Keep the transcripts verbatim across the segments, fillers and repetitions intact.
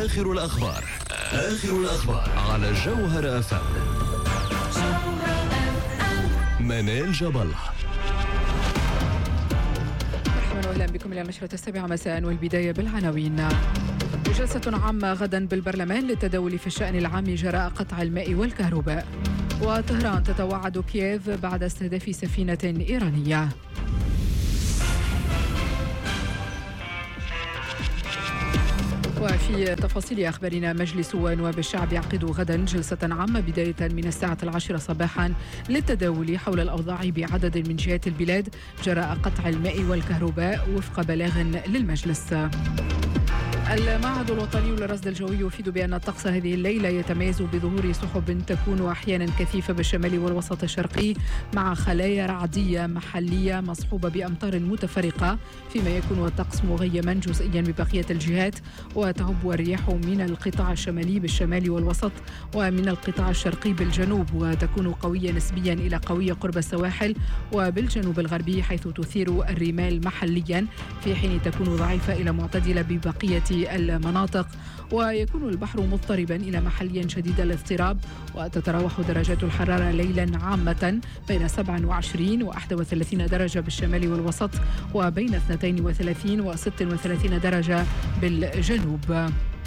آخر الأخبار آخر الأخبار على جوهر أف أم. منال جبل. مرحبا واهلا بكم الى النشرة السابعة مساء، والبداية بالعناوين. جلسة عامة غدا بالبرلمان للتداول في الشأن العام جراء قطع الماء والكهرباء. وطهران تتوعد كييف بعد استهداف سفينة إيرانية. وفي تفاصيل أخبارنا، مجلس ونواب الشعب يعقد غدا جلسة عامة بداية من الساعة العاشرة صباحا للتداول حول الأوضاع بعدد من جهات البلاد جراء قطع الماء والكهرباء وفق بلاغ للمجلس. المعهد الوطني للرصد الجوي يفيد بأن الطقس هذه الليلة يتميز بظهور سحب تكون أحيانا كثيفة بالشمال والوسط الشرقي مع خلايا رعدية محلية مصحوبة بأمطار متفرقة، فيما يكون الطقس مغيما جزئيا ببقية الجهات، وتهب الرياح من القطاع الشمالي بالشمال والوسط ومن القطاع الشرقي بالجنوب، وتكون قوية نسبيا إلى قوية قرب السواحل وبالجنوب الغربي، حيث تثير الرمال محليا، في حين تكون ضعيفة إلى معتدلة ببقية المناطق، ويكون البحر مضطربا إلى محليا شديد الاضطراب. وتتراوح درجات الحرارة ليلا عامة بين سبعة وعشرين وواحد وثلاثين درجة بالشمال والوسط، وبين اثنين وثلاثين وستة وثلاثين درجة بالجنوب.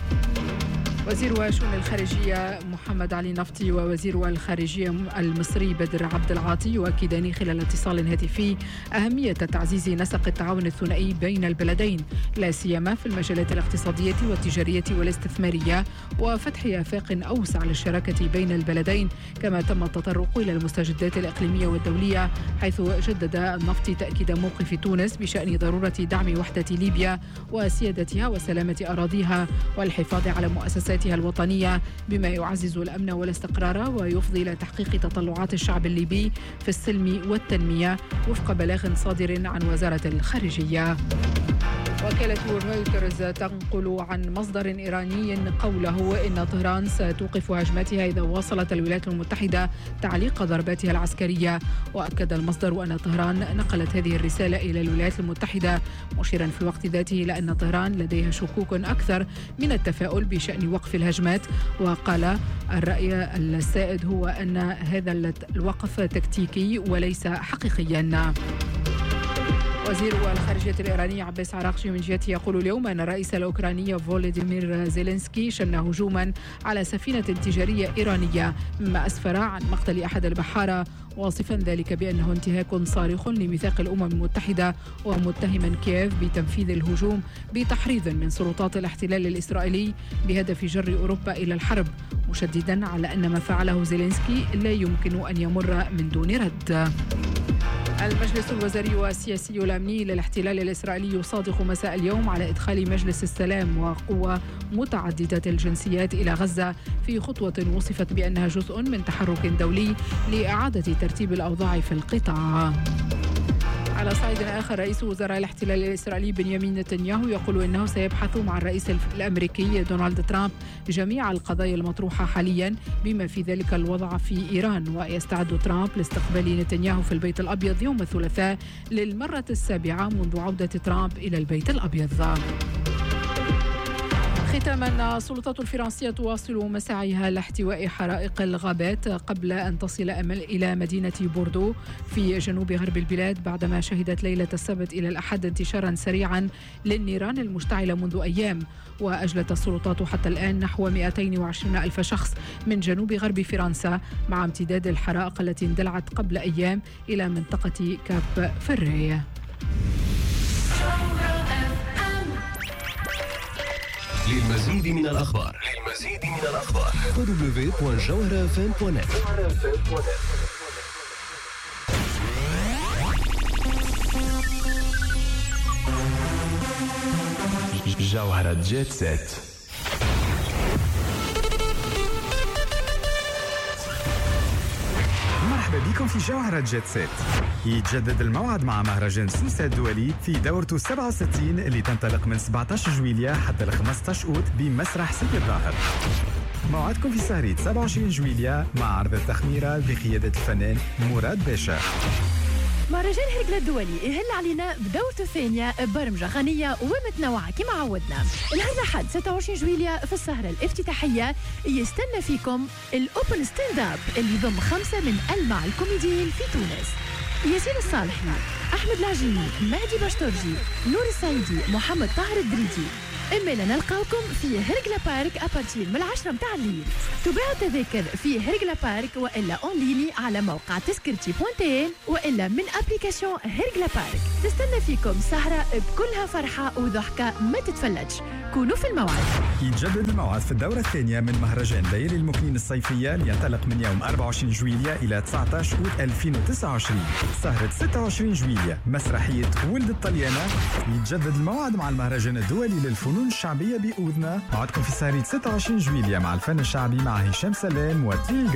وزير شؤون الخارجية محمد علي نفطي ووزير الخارجية المصري بدر عبد العاطي يؤكدان خلال اتصال هاتفي أهمية تعزيز نسق التعاون الثنائي بين البلدين، لا سيما في المجالات الاقتصادية والتجارية والاستثمارية، وفتح آفاق أوسع للشراكة بين البلدين. كما تم التطرق إلى المستجدات الإقليمية والدولية، حيث جدد النفطي تأكيد موقف تونس بشأن ضرورة دعم وحدة ليبيا وسيادتها وسلامة أراضيها والحفاظ على مؤسسات الوطنية، بما يعزز الأمن والاستقرار ويفضي إلى تحقيق تطلعات الشعب الليبي في السلم والتنمية، وفق بلاغ صادر عن وزارة الخارجية. وكالة رويترز تنقل عن مصدر إيراني قوله إن طهران ستوقف هجماتها إذا واصلت الولايات المتحدة تعليق ضرباتها العسكرية. وأكد المصدر أن طهران نقلت هذه الرسالة إلى الولايات المتحدة، مشيرا في الوقت ذاته إلى أن طهران لديها شكوك أكثر من التفاؤل بشأن وقف الهجمات. وقال الرأي السائد هو أن هذا الوقف تكتيكي وليس حقيقيا. وزير الخارجية الإيراني عباس عراقجي من جهته يقول اليوم أن الرئيس الأوكراني فولوديمير زيلينسكي شن هجوما على سفينة تجارية إيرانية، مما أسفر عن مقتل أحد البحارة، واصفا ذلك بأنه انتهاك صارخ لميثاق الأمم المتحدة، ومتهما كييف بتنفيذ الهجوم بتحريض من سلطات الاحتلال الإسرائيلي بهدف جر أوروبا إلى الحرب، مشددا على أن ما فعله زيلينسكي لا يمكن أن يمر من دون رد. المجلس الوزاري والسياسي الأمني للاحتلال الإسرائيلي يصادق مساء اليوم على إدخال مجلس السلام وقوى متعددة الجنسيات إلى غزة، في خطوة وصفت بأنها جزء من تحرك دولي لإعادة ترتيب الأوضاع في القطاع. على صعيد آخر، رئيس وزراء الاحتلال الإسرائيلي بنيامين نتنياهو يقول إنه سيبحث مع الرئيس الأمريكي دونالد ترامب جميع القضايا المطروحة حاليا، بما في ذلك الوضع في إيران. ويستعد ترامب لاستقبال نتنياهو في البيت الأبيض يوم الثلاثاء للمرة السابعة منذ عودة ترامب إلى البيت الأبيض. ختاما، السلطات الفرنسية تواصل مساعيها لاحتواء حرائق الغابات قبل أن تصل أمل إلى مدينة بوردو في جنوب غرب البلاد، بعدما شهدت ليلة السبت إلى الأحد انتشارا سريعا للنيران المشتعلة منذ أيام. وأجلت السلطات حتى الآن نحو مئتين وعشرين ألف شخص من جنوب غرب فرنسا، مع امتداد الحرائق التي اندلعت قبل أيام إلى منطقة كاب فري. للمزيد من الأخبار للمزيد من الأخبار دبليو دبليو دبليو دوت جوهر اف ام دوت نت. جوهرة جيت سيت. مرحبا بكم في جوهرة جيت سيت. يتجدد الموعد مع مهرجان سوسة الدولي في دورته سبعة وستين اللي تنطلق من سبعة عشر جويلية حتى ل خمسة عشر أوت بمسرح سيدي الظاهر. موعدكم في سهرة سبعة وعشرين جويلية مع عرض التخميرة بقيادة الفنان مراد باشا. مهرجان هرقلة الدولي يهل علينا بدورته الثانية برمجة غنية ومتنوعة كما عودنا. نهار الأحد ستة وعشرين جويلية في السهرة الافتتاحية يستنى فيكم الأوبن ستاند أب اللي يضم خمسة من ألمع الكوميديين في تونس: ياسين الصالحي، أحمد العجيني، مهدي باشتورجي، نور السعيدي، محمد طاهر الدريدي. إما نلقاوكم في هرقلة بارك أبارتير من العشرة متاع الليل. تباع التذاكر في هرقلة بارك وإلا أونليني على موقع تذكرتي بوانتين وإلا من أبليكاسيون هرقلة بارك. تستنى فيكم سهرة بكلها فرحة وضحكة ما تتفلتش. كونوا في الموعد. يتجدد الموعد في الدورة الثانية من مهرجان ليالي المكنين الصيفية لينطلق من يوم أربعة وعشرين جويلية إلى تسعة عشر أوت ألفين وتسعة وعشرين. سهرة ستة وعشرين جويلية مسرحية ولد الطليانة. يتجدد الموعد مع المهرجان الدولي للفنون الشعبية بأوذنا. موعدكم في سهرة ستة وعشرين جويلية مع الفن الشعبي مع هشام سلام وتليل